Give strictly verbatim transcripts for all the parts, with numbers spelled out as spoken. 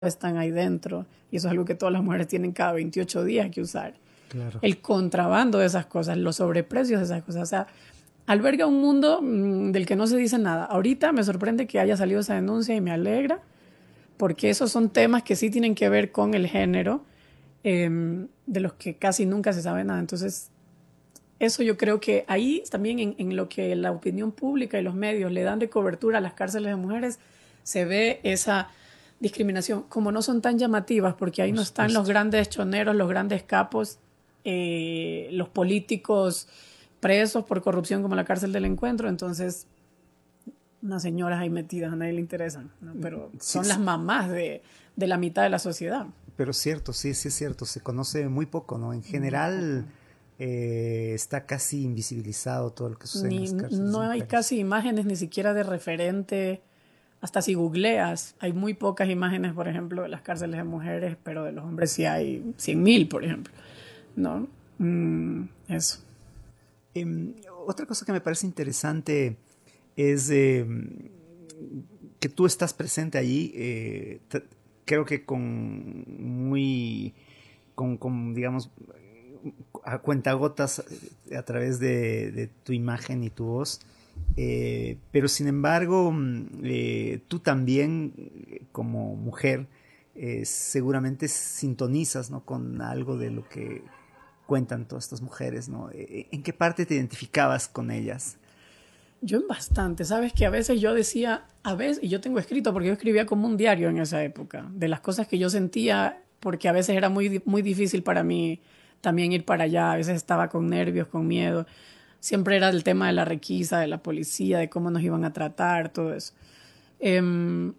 están ahí dentro, y eso es algo que todas las mujeres tienen cada veintiocho días que usar. Claro. El contrabando de esas cosas, los sobreprecios de esas cosas, o sea, alberga un mundo mmm, del que no se dice nada. Ahorita me sorprende que haya salido esa denuncia y me alegra, porque esos son temas que sí tienen que ver con el género, eh, de los que casi nunca se sabe nada. Entonces, eso yo creo que ahí también en, en lo que la opinión pública y los medios le dan de cobertura a las cárceles de mujeres, se ve esa discriminación. Como no son tan llamativas, porque ahí Por no están los supuesto. grandes choneros, los grandes capos, eh, los políticos presos por corrupción como la cárcel del encuentro, entonces unas señoras ahí metidas a nadie le interesan, ¿no? Pero Sí, son las sí, mamás de, de la mitad de la sociedad. pero cierto, sí, sí es cierto, se conoce muy poco, ¿no? En Muy general poco. eh, está casi invisibilizado todo lo que sucede en Ni, las cárceles no de hay mujeres. casi imágenes ni siquiera de referente. Hasta si googleas, hay muy pocas imágenes, por ejemplo, de las cárceles de mujeres, pero de los hombres sí hay cien mil, por ejemplo. ¿No? Mm, eso. Em, otra cosa que me parece interesante es eh, que tú estás presente allí, eh, t- creo que con muy, con, con, digamos, a cuentagotas eh, a través de, de tu imagen y tu voz. Eh, pero sin embargo, mm, eh, tú también, eh, como mujer, eh, seguramente sintonizas, ¿no? Con algo de lo que cuentan todas estas mujeres, ¿no? Eh, ¿En qué parte te identificabas con ellas? Yo en bastante, ¿sabes? Que a veces yo decía, a veces, y yo tengo escrito porque yo escribía como un diario en esa época, de las cosas que yo sentía, porque a veces era muy, muy difícil para mí también ir para allá, a veces estaba con nervios, con miedo. Siempre era el tema de la requisa, de la policía, de cómo nos iban a tratar, todo eso. Eh,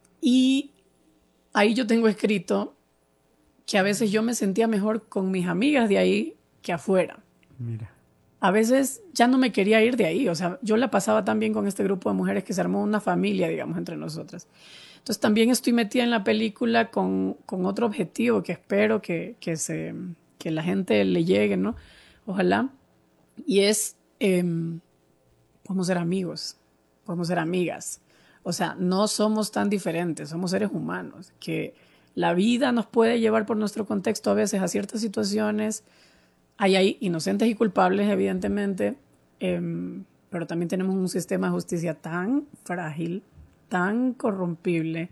y ahí yo tengo escrito que a veces yo me sentía mejor con mis amigas de ahí que afuera. Mira. A veces ya no me quería ir de ahí, o sea, yo la pasaba tan bien con este grupo de mujeres que se armó una familia, digamos, entre nosotras. Entonces también estoy metida en la película con, con otro objetivo que espero que, que, se, que la gente le llegue, ¿no? Ojalá. Y es, eh, podemos ser amigos, podemos ser amigas. O sea, no somos tan diferentes, somos seres humanos, que la vida nos puede llevar por nuestro contexto a veces a ciertas situaciones. Hay, hay inocentes y culpables, evidentemente, eh, pero también tenemos un sistema de justicia tan frágil, tan corrompible,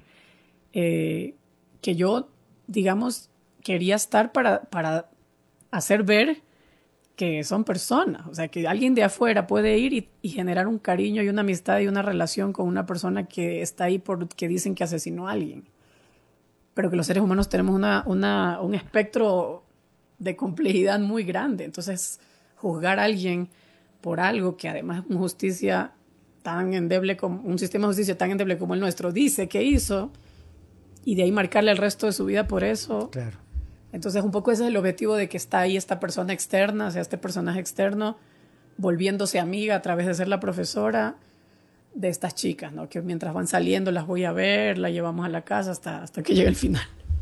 eh, que yo, digamos, quería estar para, para hacer ver que son personas, o sea, que alguien de afuera puede ir y, y generar un cariño y una amistad y una relación con una persona que está ahí porque dicen que asesinó a alguien, pero que los seres humanos tenemos una, una, un espectro de complejidad muy grande, entonces juzgar a alguien por algo que además es una justicia tan endeble como un sistema de justicia tan endeble como el nuestro dice que hizo, y de ahí marcarle el resto de su vida por eso. Claro. Entonces un poco ese es el objetivo de que está ahí esta persona externa, o sea, este personaje externo, volviéndose amiga a través de ser la profesora de estas chicas, ¿no? Que mientras van saliendo las voy a ver, las llevamos a la casa hasta, hasta que llegue el final.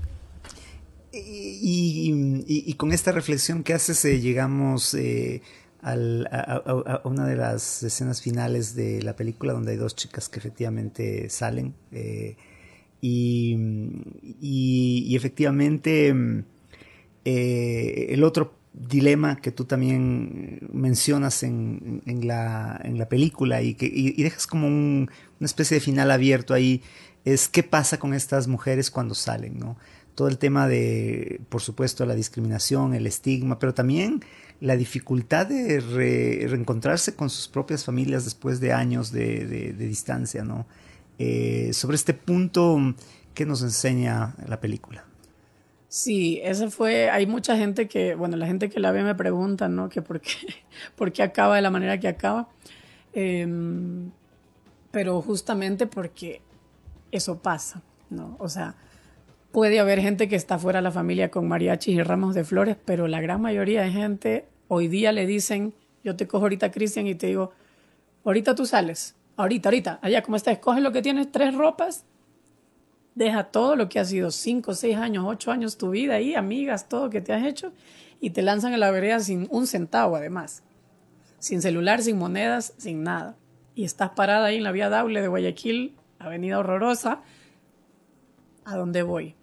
Y, y, y, y con esta reflexión que haces, eh, llegamos eh, al, a, a, a, una de las escenas finales de la película donde hay dos chicas que efectivamente salen. Eh, y, y, y, efectivamente eh, el otro dilema que tú también mencionas en, en, la, en la película y, que, y, y dejas como un, una especie de final abierto ahí es qué pasa con estas mujeres cuando salen, ¿no? Todo el tema de, por supuesto, la discriminación, el estigma, pero también la dificultad de re, reencontrarse con sus propias familias después de años de, de, de distancia, ¿no? Eh, sobre este punto, ¿qué nos enseña la película? Sí, ese fue, hay mucha gente que, bueno, la gente que la ve me pregunta, ¿no? Que por qué, por qué acaba de la manera que acaba. Eh, pero justamente porque eso pasa, ¿no? O sea, puede haber gente que está fuera de la familia con mariachis y ramos de flores, pero la gran mayoría de gente hoy día le dicen, yo te cojo ahorita, Cristian, y te digo, ahorita tú sales, ahorita, ahorita, allá como estás, coge lo que tienes, tres ropas, deja todo lo que ha sido cinco, seis años, ocho años tu vida ahí, amigas, todo que te has hecho, y te lanzan a la vereda sin un centavo además, sin celular, sin monedas, sin nada. Y estás parada ahí en la vía Daule de Guayaquil, avenida horrorosa, a dónde voy.